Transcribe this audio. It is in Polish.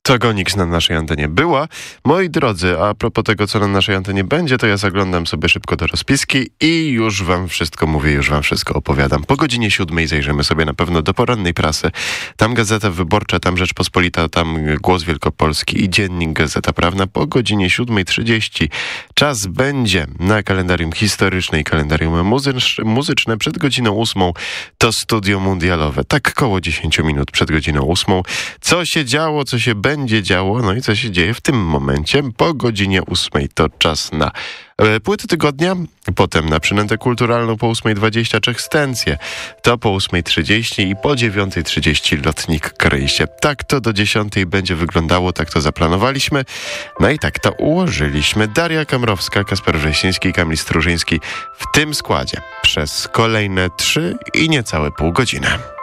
To Gonix na naszej antenie była. Moi drodzy, a propos tego, co na naszej antenie będzie, to ja zaglądam sobie szybko do rozpiski i już wam wszystko mówię, już wam wszystko opowiadam. Po godzinie 7 zajrzymy sobie na pewno do porannej prasy. Tam Gazeta Wyborcza, tam Rzeczpospolita, tam Głos Wielkopolski i Dziennik Gazeta Prawna. Po godzinie 7:30 czas będzie na kalendarium historyczne i kalendarium muzyczne. Przed godziną 8 to Studio Mundialowe. Tak koło 10 minut przed godziną 8. Co się działo, co się będzie działo, no i co się dzieje w tym momencie. Po godzinie 8 to czas na płyty tygodnia, potem na przynętę kulturalną po 8:20 Czechstencje, to po 8:30 i po 9:30 Lotnik Kryjście. Tak to do 10 będzie wyglądało, tak to zaplanowaliśmy, no i tak to ułożyliśmy. Daria Kamrowska, Kasper Wrzesiński i Kamil Strużyński w tym składzie przez kolejne 3 i niecałe pół godziny.